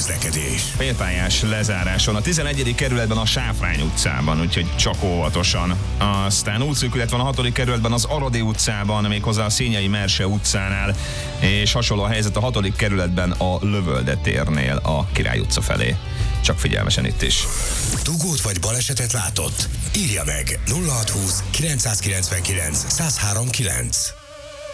közlekedés. Félpályás lezáráson a 11. kerületben a Sáfrány utcában, úgyhogy csak óvatosan. Aztán útszűkület van a 6. kerületben az Aradi utcában, méghozzá a Szényei Merse utcánál, és hasonló a helyzet a 6. kerületben a Lövölde térnél a Király utca felé. Csak figyelmesen itt is. Dugót vagy balesetet látott? Írja meg 0620 999 1039.